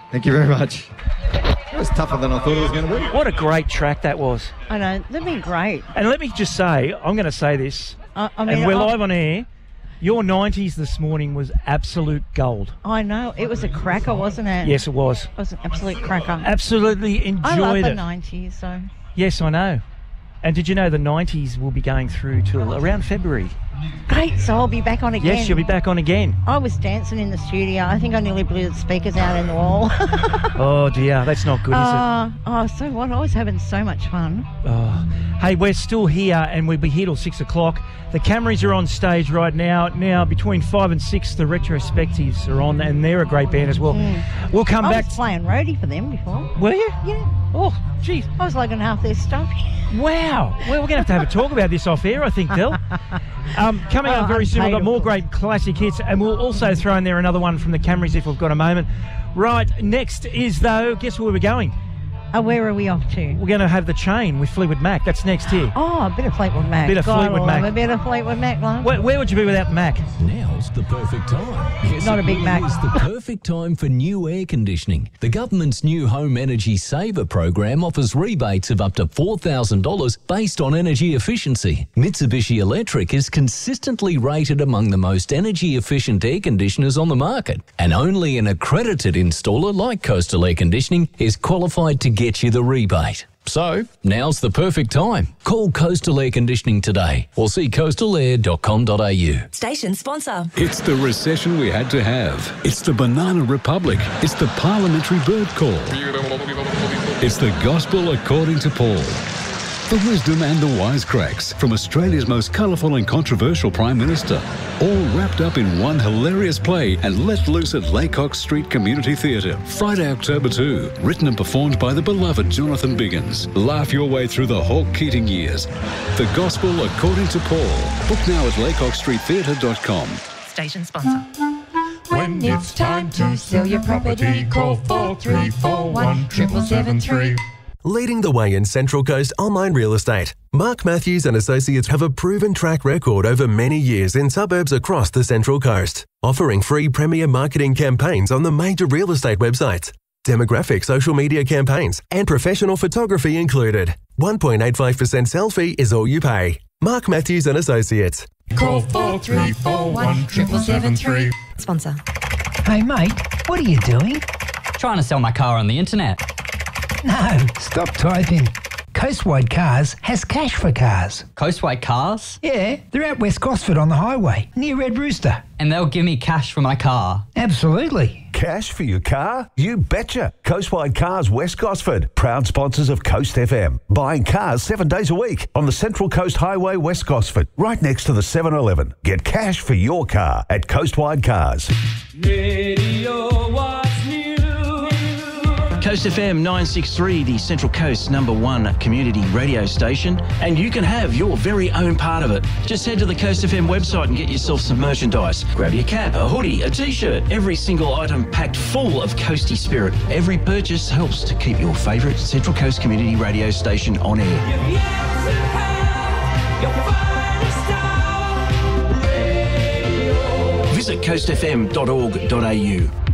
Thank you very much. It was tougher than I thought it was going to be. What a great track that was. I know, they've been great. And let me just say, I'm going to say this, and we're live on air. Your 90s this morning was absolute gold. I know. It was a cracker, wasn't it? Yes, it was. It was an absolute cracker. Absolutely enjoyed it. I love the 90s, so... Yes, I know. And did you know the 90s will be going through till around February? Great, so I'll be back on again. Yes, you'll be back on again. I was dancing in the studio. I think I nearly blew the speakers out in the wall. Oh, dear. That's not good, is it? Oh, so what? I was having so much fun. Oh. Hey, we're still here, and we'll be here till 6 o'clock. The Camrys are on stage right now. Now, between 5 and 6, the Retrospectives are on, and they're a great band as well. We'll come back. I was playing roadie for them before. Were you? Yeah. Oh, geez. I was liking half their stuff. Wow. Well, we're going to have a talk about this off air, I think, Del. Coming up very soon, we've got more great classic hits, and we'll also throw in there another one from the Camrys if we've got a moment. Right, next is, though, guess where we're going? Where are we off to? We're going to have The Chain with Fleetwood Mac. That's next here. Oh, a bit of Fleetwood Mac. Bit of Fleetwood Mac. A bit of Fleetwood Mac, love. Where would you be without Mac? Now's the perfect time. Yes, not a big Mac. It's the perfect time for new air conditioning. The government's new Home Energy Saver program offers rebates of up to $4,000 based on energy efficiency. Mitsubishi Electric is consistently rated among the most energy efficient air conditioners on the market, and only an accredited installer like Coastal Air Conditioning is qualified to get you the rebate. So, now's the perfect time. Call Coastal Air Conditioning today or see coastalair.com.au. Station sponsor. It's the recession we had to have. It's the Banana Republic. It's the Parliamentary Bird Call. It's the Gospel according to Paul. The wisdom and the wisecracks from Australia's most colourful and controversial Prime Minister, all wrapped up in one hilarious play and let loose at Laycock Street Community Theatre, Friday, October 2. Written and performed by the beloved Jonathan Biggins. Laugh your way through the Hawke Keating years. The Gospel according to Paul. Book now at laycockstreettheatre.com. Station sponsor. When it's time to sell your property, call 4341 7773. Leading the way in Central Coast online real estate, Mark Matthews and Associates have a proven track record over many years in suburbs across the Central Coast, offering free premier marketing campaigns on the major real estate websites, demographic social media campaigns, and professional photography included. 1.85% sell fee is all you pay. Mark Matthews and Associates. Call 4341 7773. Sponsor. Hey mate, what are you doing? Trying to sell my car on the internet. No, stop typing. Coastwide Cars has cash for cars. Coastwide Cars? Yeah, they're at West Gosford on the highway, near Red Rooster. And they'll give me cash for my car? Absolutely. Cash for your car? You betcha. Coastwide Cars West Gosford, proud sponsors of Coast FM. Buying cars 7 days a week on the Central Coast Highway West Gosford, right next to the 7-Eleven. Get cash for your car at Coastwide Cars. Radio What's New. Coast FM 963, the Central Coast's #1 community radio station, and you can have your very own part of it. Just head to the Coast FM website and get yourself some merchandise. Grab your cap, a hoodie, a t-shirt, every single item packed full of coasty spirit. Every purchase helps to keep your favourite Central Coast community radio station on air. Visit coastfm.org.au.